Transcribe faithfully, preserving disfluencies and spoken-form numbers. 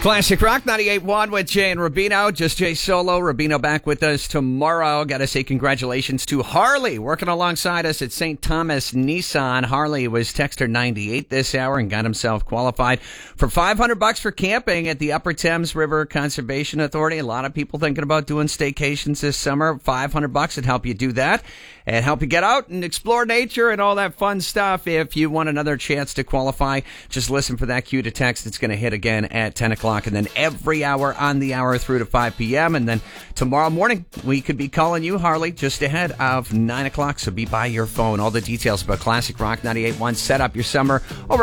Classic Rock ninety-eight point one with Jay and Rubino. Just Jay solo. Rubino back with us tomorrow. Got to say congratulations to Harley working alongside us at Saint Thomas Nissan. Harley was Texter ninety-eight this hour and got himself qualified for five hundred bucks for camping at the Upper Thames River Conservation Authority. A lot of people thinking about doing staycations this summer. five hundred bucks would help you do that and help you get out and explore nature and all that fun stuff. If you want another chance to qualify, just listen for that cue to text. It's going to hit again at ten o'clock. And then every hour on the hour through to five p.m. And then tomorrow morning, we could be calling you, Harley, just ahead of nine o'clock. So be by your phone. All the details about Classic Rock ninety-eight point one. Set up your summer over